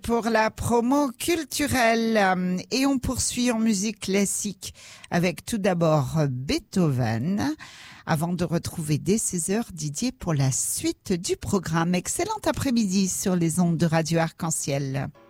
pour la promo culturelle. Et on poursuit en musique classique avec tout d'abord Beethoven, avant de retrouver dès 16h Didier pour la suite du programme. Excellent après-midi sur les ondes de Radio Arc-en-Ciel.